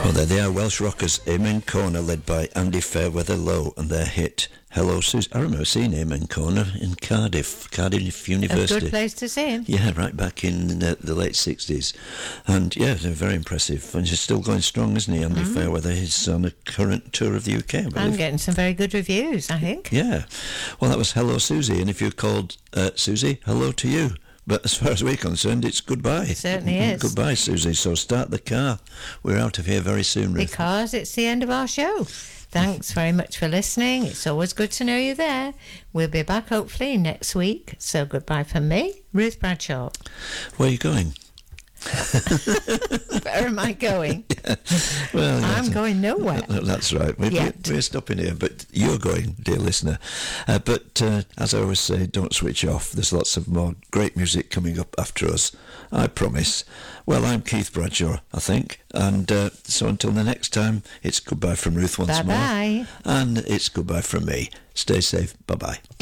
Well, there they are, Welsh rockers, Amen Corner, led by Andy Fairweather Lowe, and their hit, Hello Susie. I remember seeing Amen Corner in Cardiff University. A good place to see him. Yeah, right back in the late 60s. And yeah, they're very impressive. And he's still going strong, isn't he, Andy Fairweather? He's on a current tour of the UK, I believe. I'm getting some very good reviews, I think. Yeah. Well, that was Hello Susie, and if you're called Susie, hello to you. But as far as we're concerned, it's goodbye. It certainly is. Goodbye, Susie. So start the car. We're out of here very soon, Ruth. Because it's the end of our show. Thanks very much for listening. It's always good to know you're there. We'll be back hopefully next week. So goodbye from me, Ruth Bradshaw. Where are you going? Where am I going? Yeah. Well, I'm going nowhere. That's right. We're stopping here, but you're going, dear listener. But as I always say, don't switch off. There's lots of more great music coming up after us, I promise. Well, I'm Keith Bradshaw, I think. And so until the next time, it's goodbye from Ruth once more. Bye-bye. And it's goodbye from me. Stay safe. Bye-bye.